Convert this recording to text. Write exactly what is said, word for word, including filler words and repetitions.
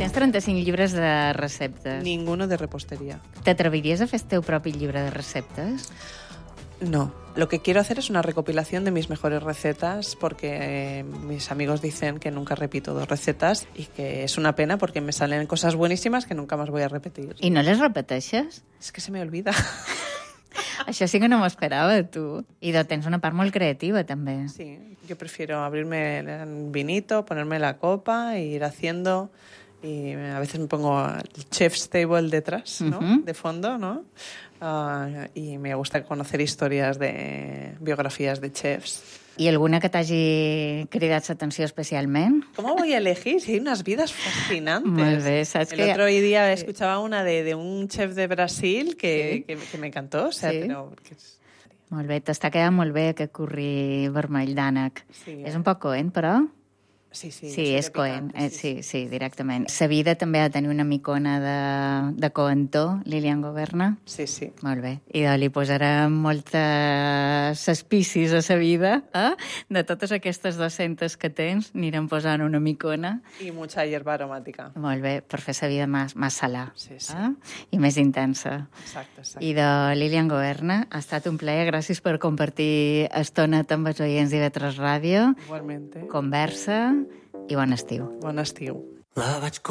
Tens trenta-cinc llibres de receptes. Ninguno de repostería. T'atreviries a fer el teu propi llibre de receptes? No. Lo que quiero hacer es una recopilación de mis mejores recetas porque eh, mis amigos dicen que nunca repito dos recetas y que es una pena porque me salen cosas buenísimas que nunca más voy a repetir. I no les repeteixes? Es que se me olvida. Això sí que no m'ho esperava, tu. I de, tens una part molt creativa, també. Sí, yo prefiero abrirme el vinito, ponerme la copa e ir haciendo... Y a veces me pongo el chef's table detrás, ¿no? Uh-huh. De fondo, ¿no? Uh, y me gusta conocer historias de biografías de chefs. I alguna que t'hagi cridat l'atenció especialment? ¿Cómo voy a elegir si hay unas vidas fascinantes? Molt bé, saps El que... otro día escuchaba una de, de un chef de Brasil que, Sí. que, que me encantó, o sea, Sí. pero... Que es... Molt bé, t'està quedant molt bé aquest curri vermell d'ànec. Sí, És eh? un poc coent, però... Sí, sí. Sí, sí, és de coent, picante, eh, sí, sí, directament. Sa vida també ha de tenir una micona de, de coentó, Lilian Governa. Sí, sí. Molt bé. I de, li posarem moltes espícies a sa vida, eh? De totes aquestes dues-centes que tens, anirem posant una micona. Y mucha hierba aromática. Molt bé, per fer sa vida més, més salà. Sí, sí. Eh? I més intensa. Exacto, exacto. I de Lilian Governa, ha estat un plaer. Gràcies per compartir estona amb els oients d'I V tres Ràdio. Igualmente. Conversa i bon estiu. Bon estiu. La vaig